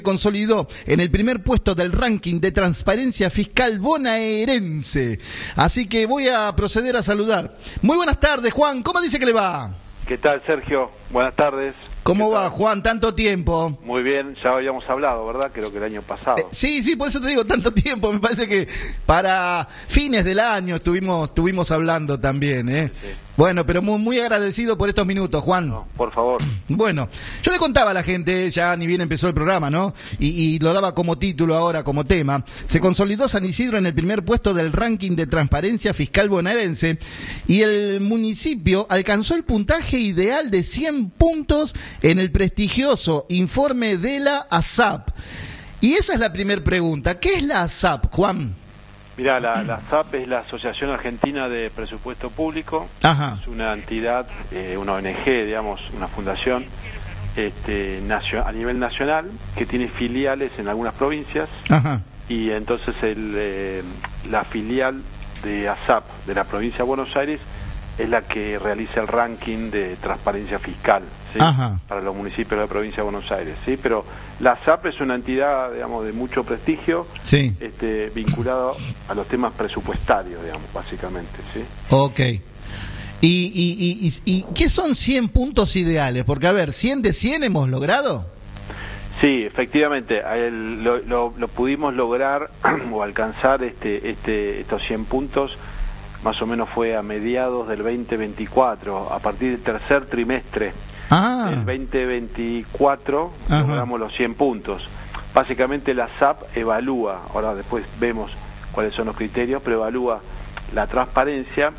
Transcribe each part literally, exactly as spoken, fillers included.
Consolidó en el primer puesto del ranking de transparencia fiscal bonaerense. Así que voy a proceder a saludar. Muy buenas tardes, Juan. ¿Cómo dice que le va? ¿Qué tal, Sergio? Buenas tardes. ¿Cómo va, Juan? Tanto tiempo. Muy bien, ya habíamos hablado, ¿verdad? Creo que el año pasado. Eh, sí, sí, por eso te digo tanto tiempo. Me parece que para fines del año estuvimos, estuvimos hablando también, ¿eh? Sí, sí. Bueno, pero muy, muy agradecido por estos minutos, Juan. No, por favor. Bueno, yo le contaba a la gente, ya ni bien empezó el programa, ¿no? Y, y lo daba como título ahora, como tema. Se consolidó San Isidro en el primer puesto del ranking de transparencia fiscal bonaerense y el municipio alcanzó el puntaje ideal de cien puntos en el prestigioso informe de la ASAP. Y esa es la primera pregunta. ¿Qué es la ASAP, Juan? Mirá, la, la ASAP es la Asociación Argentina de Presupuesto Público. Ajá. Es una entidad, eh, una O N G, digamos, una fundación este, a nivel nacional que tiene filiales en algunas provincias. Ajá. Y entonces el, eh, la filial de ASAP de la provincia de Buenos Aires es la que realiza el ranking de transparencia fiscal, ¿sí? Para los municipios de la provincia de Buenos Aires, ¿sí? Pero la ASAP es una entidad, digamos, de mucho prestigio, sí, este, vinculada a los temas presupuestarios, digamos, básicamente, ¿sí? Ok. ¿Y, y, y, y qué son cien puntos ideales? Porque, a ver, ¿cien de cien hemos logrado? Sí, efectivamente, el, lo, lo, lo pudimos lograr o alcanzar este, este, estos cien puntos. Más o menos fue a mediados del veinte veinticuatro, a partir del tercer trimestre ah. del veinte veinticuatro. Ajá. Logramos los cien puntos. Básicamente la ASAP evalúa, ahora después vemos cuáles son los criterios, pero evalúa la transparencia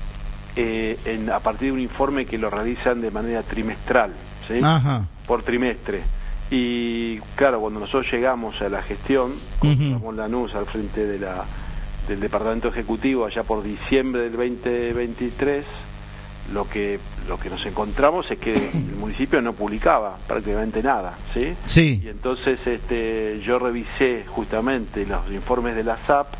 eh, en, a partir de un informe que lo realizan de manera trimestral, ¿sí? Ajá. Por trimestre. Y claro, cuando nosotros llegamos a la gestión, con uh-huh. Ramón Lanús al frente de la del Departamento Ejecutivo allá por diciembre del veinte veintitrés, lo que lo que nos encontramos es que el municipio no publicaba prácticamente nada, ¿sí? Sí. Y entonces este yo revisé justamente los informes de la ASAP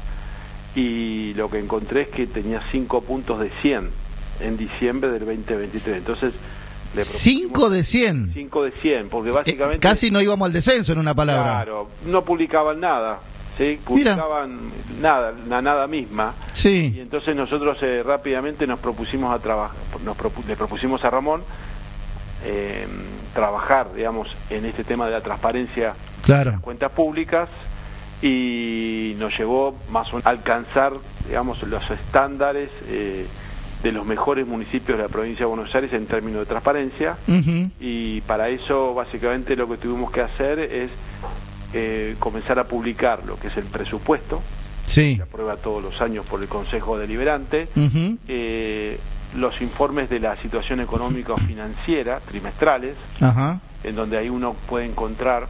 y lo que encontré es que tenía cinco puntos de cien en diciembre del veinte veintitrés. Entonces le cinco de cien. cinco de cien, porque básicamente eh, casi no íbamos al descenso, en una palabra. Claro, no publicaban nada. Sí, publicaban nada, la nada misma. Sí. Y entonces nosotros eh, rápidamente nos propusimos a trabajar, nos propu le propusimos a Ramón eh, trabajar, digamos, en este tema de la transparencia, claro, de las cuentas públicas, y nos llevó más o menos a alcanzar, digamos, los estándares eh, de los mejores municipios de la provincia de Buenos Aires en términos de transparencia. Uh-huh. Y para eso básicamente lo que tuvimos que hacer es Eh, comenzar a publicar lo que es el presupuesto, sí, que se aprueba todos los años por el Consejo Deliberante, uh-huh. eh, los informes de la situación económica o financiera trimestrales, uh-huh. en donde ahí uno puede encontrar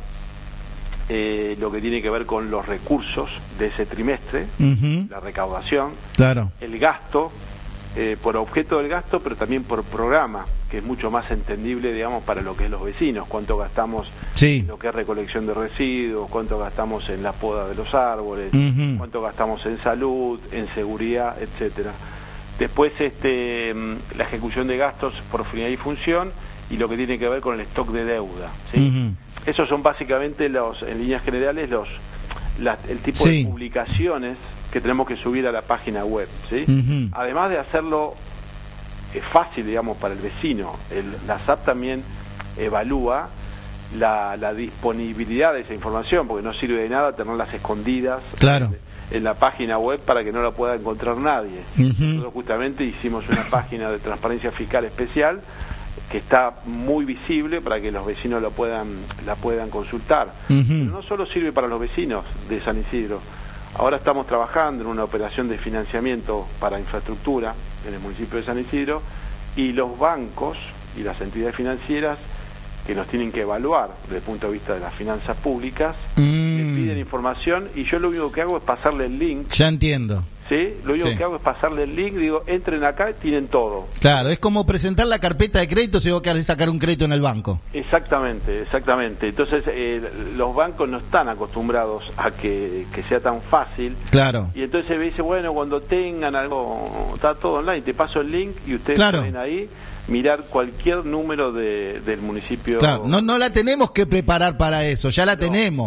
eh, lo que tiene que ver con los recursos de ese trimestre, uh-huh. la recaudación, claro, el gasto, eh, por objeto del gasto, pero también por programa, que es mucho más entendible, digamos, para lo que es los vecinos, cuánto gastamos sí. en lo que es recolección de residuos, cuánto gastamos en la poda de los árboles, uh-huh. cuánto gastamos en salud, en seguridad, etcétera. Después este la ejecución de gastos por finalidad y función, y lo que tiene que ver con el stock de deuda, ¿sí? Uh-huh. Esos son básicamente los, en líneas generales, los la, el tipo sí. de publicaciones que tenemos que subir a la página web, ¿sí? Uh-huh. Además de hacerlo es fácil, digamos, para el vecino. El, la ASAP también evalúa la, la disponibilidad de esa información, porque no sirve de nada tenerlas escondidas, claro, en, en la página web para que no la pueda encontrar nadie. Uh-huh. Nosotros justamente hicimos una página de transparencia fiscal especial que está muy visible para que los vecinos la puedan, la puedan consultar. Uh-huh. Pero no solo sirve para los vecinos de San Isidro. Ahora estamos trabajando en una operación de financiamiento para infraestructura en el municipio de San Isidro, y los bancos y las entidades financieras que nos tienen que evaluar desde el punto de vista de las finanzas públicas, mm. me piden información, y yo lo único que hago es pasarle el link. Ya entiendo. ¿Sí? Lo único sí. que hago es pasarle el link, digo, entren acá, tienen todo. Claro, es como presentar la carpeta de crédito si vos querés sacar un crédito en el banco. Exactamente, exactamente. Entonces, eh, los bancos no están acostumbrados a que, que sea tan fácil. Claro. Y entonces me dice, bueno, cuando tengan algo, está todo online, te paso el link y ustedes claro. pueden ahí mirar cualquier número de, del municipio. Claro, no, no la tenemos que preparar para eso, ya la no. tenemos.